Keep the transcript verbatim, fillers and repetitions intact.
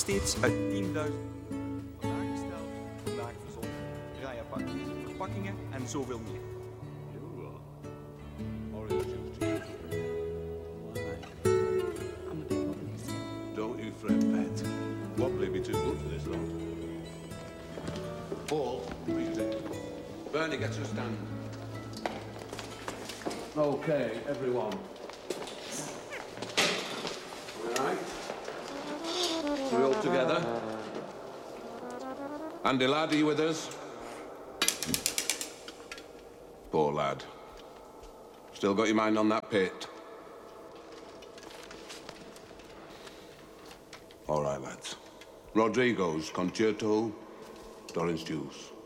steeds uit tienduizend vandaag besteld, vandaag verzonden. Rij apart verpakkingen en zoveel meer. Don't you fret, pet. Wobbly be too good for this lot. Paul, music. Bernie, get to a stand. Okay, everyone. All right. We're all together. Andy, lad, are you with us? Poor lad. Still got your mind on that pit? All right, lads. Rodrigo's Concerto, Doran's Juice.